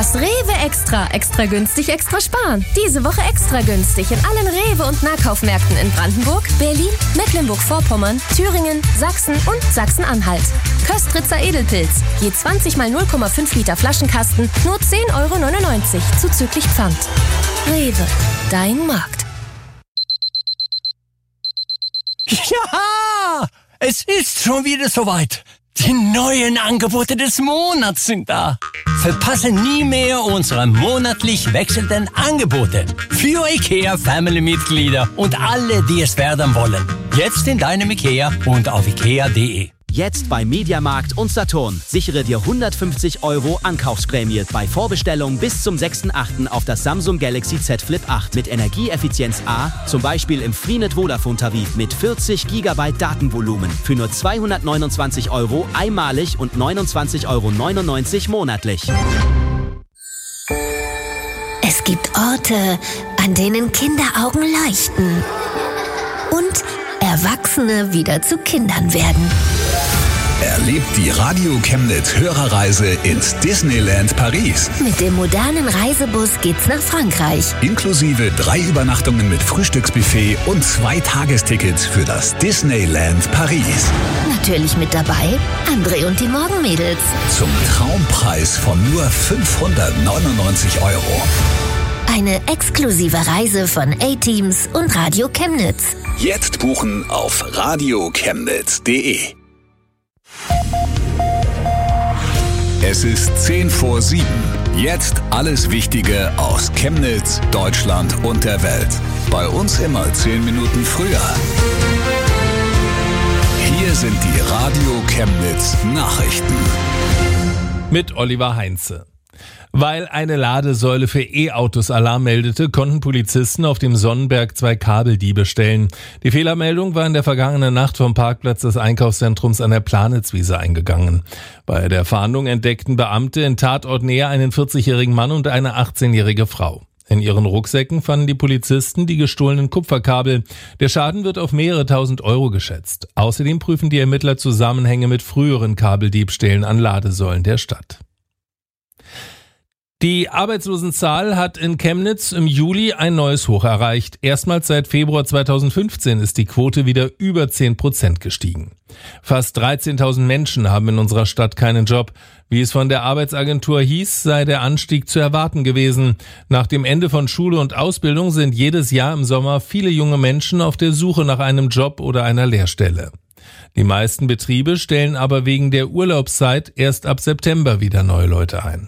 Das Rewe Extra. Extra günstig, extra sparen. Diese Woche extra günstig in allen Rewe- und Nahkaufmärkten in Brandenburg, Berlin, Mecklenburg-Vorpommern, Thüringen, Sachsen und Sachsen-Anhalt. Köstritzer Edelpilz. Je 20 mal 0,5 Liter Flaschenkasten, nur 10,99 € zuzüglich Pfand. Rewe, dein Markt. Ja, es ist schon wieder soweit. Die neuen Angebote des Monats sind da. Verpasse nie mehr unsere monatlich wechselnden Angebote für IKEA-Family-Mitglieder und alle, die es werden wollen. Jetzt in deinem IKEA und auf ikea.de. Jetzt bei Mediamarkt und Saturn. Sichere dir 150 € Ankaufsprämie bei Vorbestellung bis zum 6.8. auf das Samsung Galaxy Z Flip 8 mit Energieeffizienz A, zum Beispiel im Freenet Vodafone Tarif mit 40 GB Datenvolumen für nur 229 € einmalig und 29,99 € monatlich. Es gibt Orte, an denen Kinderaugen leuchten und Erwachsene wieder zu Kindern werden. Erlebt die Radio Chemnitz Hörerreise ins Disneyland Paris. Mit dem modernen Reisebus geht's nach Frankreich. Inklusive 3 Übernachtungen mit Frühstücksbuffet und 2 Tagestickets für das Disneyland Paris. Natürlich mit dabei André und die Morgenmädels. Zum Traumpreis von nur 599 €. Eine exklusive Reise von A-Teams und Radio Chemnitz. Jetzt buchen auf radiochemnitz.de. Es ist 10 vor 7. Jetzt alles Wichtige aus Chemnitz, Deutschland und der Welt. Bei uns immer 10 Minuten früher. Hier sind die Radio Chemnitz Nachrichten. Mit Oliver Heinze. Weil eine Ladesäule für E-Autos Alarm meldete, konnten Polizisten auf dem Sonnenberg 2 Kabeldiebe stellen. Die Fehlermeldung war in der vergangenen Nacht vom Parkplatz des Einkaufszentrums an der Planitzwiese eingegangen. Bei der Fahndung entdeckten Beamte in Tatortnähe einen 40-jährigen Mann und eine 18-jährige Frau. In ihren Rucksäcken fanden die Polizisten die gestohlenen Kupferkabel. Der Schaden wird auf mehrere tausend € geschätzt. Außerdem prüfen die Ermittler Zusammenhänge mit früheren Kabeldiebstählen an Ladesäulen der Stadt. Die Arbeitslosenzahl hat in Chemnitz im Juli ein neues Hoch erreicht. Erstmals seit Februar 2015 ist die Quote wieder über 10% gestiegen. Fast 13.000 Menschen haben in unserer Stadt keinen Job. Wie es von der Arbeitsagentur hieß, sei der Anstieg zu erwarten gewesen. Nach dem Ende von Schule und Ausbildung sind jedes Jahr im Sommer viele junge Menschen auf der Suche nach einem Job oder einer Lehrstelle. Die meisten Betriebe stellen aber wegen der Urlaubszeit erst ab September wieder neue Leute ein.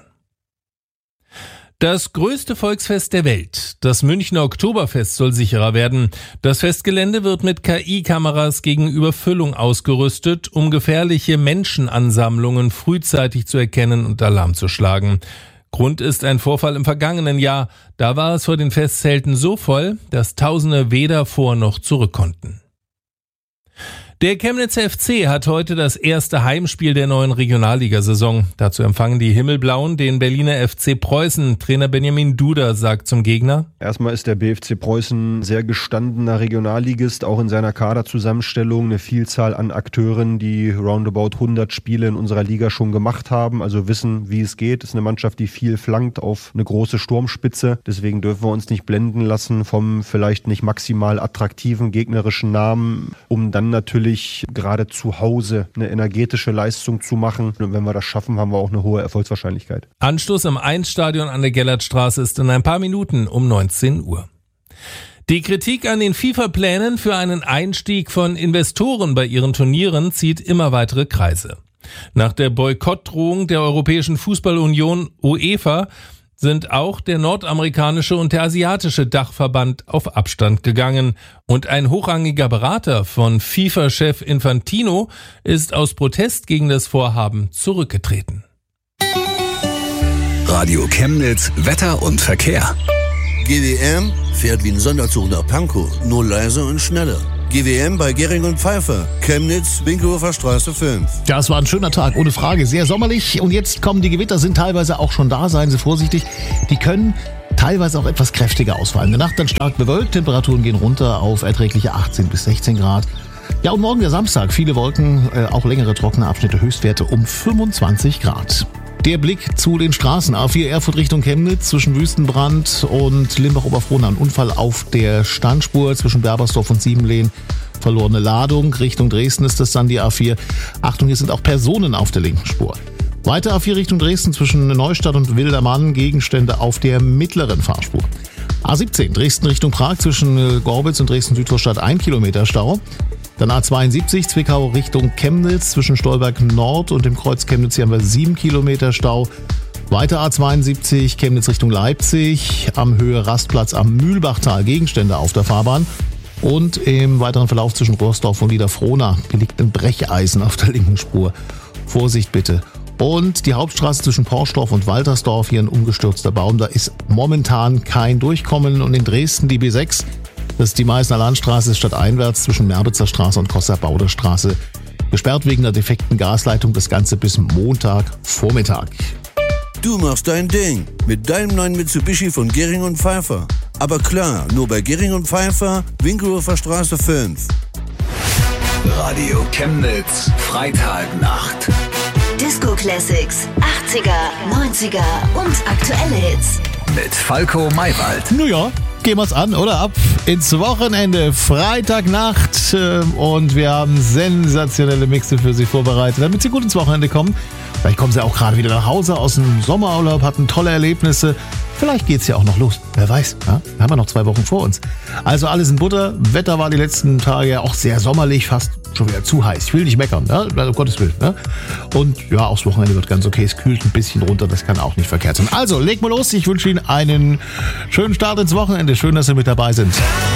Das größte Volksfest der Welt, das Münchner Oktoberfest, soll sicherer werden. Das Festgelände wird mit KI-Kameras gegen Überfüllung ausgerüstet, um gefährliche Menschenansammlungen frühzeitig zu erkennen und Alarm zu schlagen. Grund ist ein Vorfall im vergangenen Jahr. Da war es vor den Festzelten so voll, dass Tausende weder vor noch zurück konnten. Der Chemnitzer FC hat heute das erste Heimspiel der neuen Regionalligasaison. Dazu empfangen die Himmelblauen den Berliner FC Preußen. Trainer Benjamin Duda sagt zum Gegner: Erstmal ist der BFC Preußen sehr gestandener Regionalligist, auch in seiner Kaderzusammenstellung. Eine Vielzahl an Akteuren, die roundabout 100 Spiele in unserer Liga schon gemacht haben, also wissen, wie es geht. Ist eine Mannschaft, die viel flankt auf eine große Sturmspitze. Deswegen dürfen wir uns nicht blenden lassen vom vielleicht nicht maximal attraktiven gegnerischen Namen, um dann natürlich gerade zu Hause eine energetische Leistung zu machen. Und wenn wir das schaffen, haben wir auch eine hohe Erfolgswahrscheinlichkeit. Anstoß im 1-Stadion an der Gellertstraße ist in ein paar Minuten um 19 Uhr. Die Kritik an den FIFA-Plänen für einen Einstieg von Investoren bei ihren Turnieren zieht immer weitere Kreise. Nach der Boykottdrohung der Europäischen Fußballunion UEFA sind auch der nordamerikanische und der asiatische Dachverband auf Abstand gegangen. Und ein hochrangiger Berater von FIFA-Chef Infantino ist aus Protest gegen das Vorhaben zurückgetreten. Radio Chemnitz, Wetter und Verkehr. GWM fährt wie ein Sonderzug nach Pankow, nur leiser und schneller. GWM bei Gering und Pfeiffer, Chemnitz, Winkelhofer Straße 5. Das war ein schöner Tag, ohne Frage, sehr sommerlich. Und jetzt kommen die Gewitter, sind teilweise auch schon da, seien Sie vorsichtig. Die können teilweise auch etwas kräftiger ausfallen. In der Nacht dann stark bewölkt, Temperaturen gehen runter auf erträgliche 18 bis 16 Grad. Ja, und morgen der Samstag, viele Wolken, auch längere trockene Abschnitte, Höchstwerte um 25 Grad. Der Blick zu den Straßen. A4 Erfurt Richtung Chemnitz zwischen Wüstenbrand und Limbach-Oberfrohna. Ein Unfall auf der Standspur zwischen Berbersdorf und Siebenlehn. Verlorene Ladung. Richtung Dresden ist das dann die A4. Achtung, hier sind auch Personen auf der linken Spur. Weiter A4 Richtung Dresden zwischen Neustadt und Wildermann. Gegenstände auf der mittleren Fahrspur. A17 Dresden Richtung Prag zwischen Gorbitz und Dresden-Südvorstadt 1 Kilometer Stau. Dann A72 Zwickau Richtung Chemnitz zwischen Stolberg Nord und dem Kreuz Chemnitz. Hier haben wir 7 Kilometer Stau. Weiter A72 Chemnitz Richtung Leipzig. Am Höhe Rastplatz am Mühlbachtal. Gegenstände auf der Fahrbahn. Und im weiteren Verlauf zwischen Rohrsdorf und Niederfrohna. Hier liegt ein Brecheisen auf der linken Spur. Vorsicht bitte. Und die Hauptstraße zwischen Porsdorf und Waltersdorf. Hier ein umgestürzter Baum. Da ist momentan kein Durchkommen. Und in Dresden die B6. Das ist die Meißner Landstraße stadteinwärts zwischen Merbitzer Straße und Costa-Bauder Straße. Gesperrt wegen der defekten Gasleitung. Das Ganze bis Montagvormittag. Du machst dein Ding mit deinem neuen Mitsubishi von Gering und Pfeiffer. Aber klar, nur bei Gering und Pfeiffer, Winkelhofer Straße 5. Radio Chemnitz, Freitagnacht. Disco Classics, 80er, 90er und aktuelle Hits. Mit Falco Maywald. Naja, gehen wir's an, oder? Ab ins Wochenende, Freitagnacht. Und wir haben sensationelle Mixe für Sie vorbereitet, damit Sie gut ins Wochenende kommen. Vielleicht kommen Sie auch gerade wieder nach Hause aus dem Sommerurlaub, hatten tolle Erlebnisse. Vielleicht geht's ja auch noch los. Wer weiß, ja? Wir haben ja noch 2 Wochen vor uns. Also alles in Butter. Wetter war die letzten Tage ja auch sehr sommerlich, fast schon wieder zu heiß. Ich will nicht meckern, ne? Also, um Gottes Willen. Ne? Und ja, aufs Wochenende wird ganz okay. Es kühlt ein bisschen runter, das kann auch nicht verkehrt sein. Also, legt mal los. Ich wünsche Ihnen einen schönen Start ins Wochenende. Schön, dass Sie mit dabei sind.